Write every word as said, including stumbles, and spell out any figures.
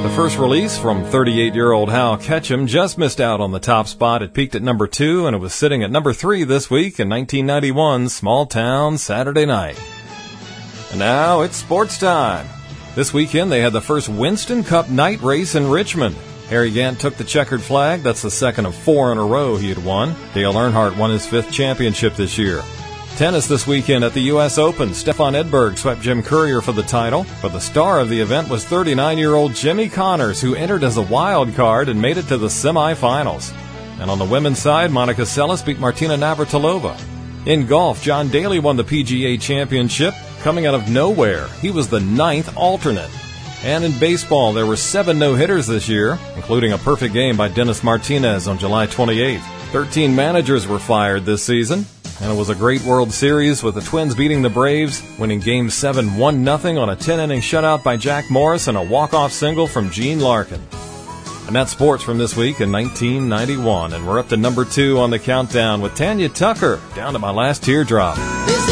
The first release from thirty-eight-year-old Hal Ketchum just missed out on the top spot. It peaked at number two, and it was sitting at number three this week in nineteen ninety-one's Small Town Saturday Night. And now it's sports time. This weekend they had the first Winston Cup night race in Richmond. Harry Gant took the checkered flag. That's the second of four in a row he had won. Dale Earnhardt won his fifth championship this year. Tennis this weekend at the U S Open. Stefan Edberg swept Jim Courier for the title, but the star of the event was thirty-nine-year-old Jimmy Connors, who entered as a wild card and made it to the semifinals. And on the women's side, Monica Seles beat Martina Navratilova. In golf, John Daly won the P G A Championship, coming out of nowhere. He was the ninth alternate. And in baseball, there were seven no-hitters this year, including a perfect game by Dennis Martinez on July twenty-eighth. Thirteen managers were fired this season. And it was a great World Series with the Twins beating the Braves, winning Game seven one nothing on a ten-inning shutout by Jack Morris and a walk-off single from Gene Larkin. And that's sports from this week in nineteen ninety-one. And we're up to number two on the countdown with Tanya Tucker, Down to My Last Teardrop. This